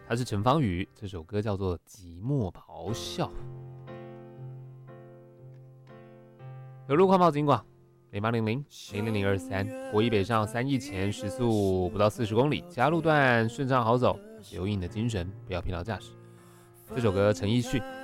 他是陈芳宇，这首歌叫做《寂寞咆哮》。有路况报警广0800-00023，国一北上3亿前，时速不到40公里，其他路段顺畅好走，留意你的精神，不要疲劳驾驶。这首歌陈奕迅